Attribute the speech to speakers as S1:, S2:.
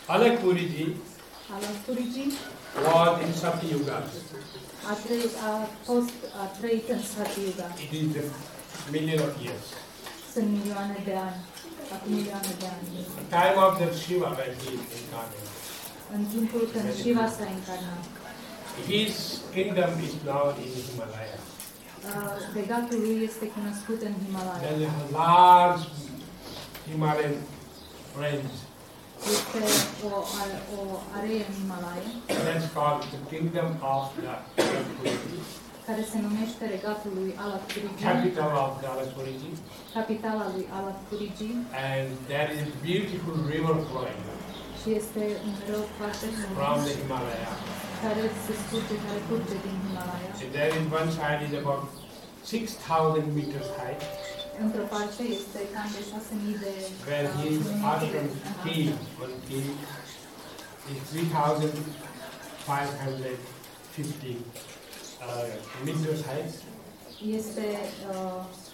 S1: Alakuriji
S2: Alakuriji
S1: was in Satyuga.
S2: a trăit în Satyuga.
S1: It is a million of years.
S2: Sunt milioane de ani. Acum milioane de ani.
S1: The time of the Shiva when he incarnated.
S2: În timpul când Shiva s-a încarnat.
S1: His kingdom is now in Himalaya.
S2: Regatul lui este cunoscut în Himalaya.
S1: There is a large Himalayan range.
S2: Este o aree în Himalaya.
S1: That's called the kingdom of the Alakuriji.
S2: Care se numește Regatul lui Alakuriji.
S1: Capital of the Alakuriji.
S2: Capitala lui Alakuriji.
S1: And there is a beautiful river flowing.
S2: Și este un râu foarte frumos.
S1: From the Himalaya.
S2: Care se scurge, care curge din Himalaya.
S1: And there in one side is about 6,000 meters high.
S2: Într-o parte este cam de 6.000 de
S1: where his ashram tea is 3,550 meters high.
S2: Este